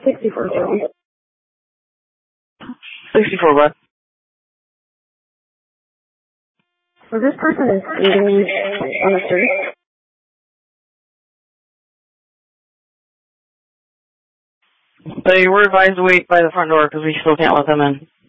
64. 64 what? So this person is meeting me on the street. So you were advised to wait by the front door because we still can't let them in.